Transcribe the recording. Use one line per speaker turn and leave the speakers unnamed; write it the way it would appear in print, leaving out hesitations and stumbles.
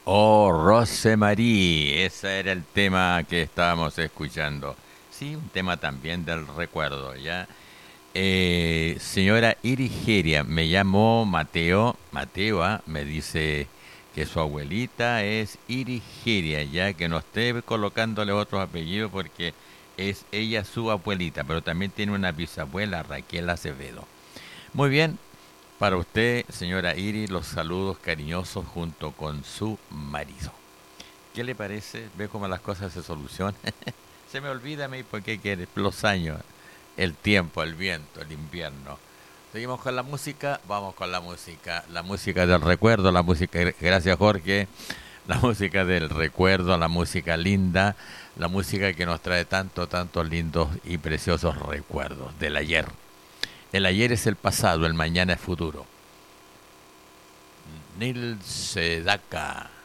Oh, Rosemarie, ese era el tema que estábamos escuchando. Sí, un tema también del recuerdo, ¿ya? Señora Irigeria, me llamó Mateo, me dice que su abuelita es Irigeria, ya que no esté colocándole otros apellidos porque es ella su abuelita, pero también tiene una bisabuela, Raquel Acevedo. Muy bien, para usted, señora Iris, los saludos cariñosos junto con su marido. ¿Qué le parece? ¿Ve cómo las cosas se solucionan? Se me olvida a mí porque quiere los años, el tiempo, el viento, el invierno. Seguimos con la música, vamos con la música del recuerdo, la música, gracias Jorge, la música del recuerdo, la música linda, la música que nos trae tantos lindos y preciosos recuerdos del ayer. El ayer es el pasado, el mañana es futuro. Nil Sedaka.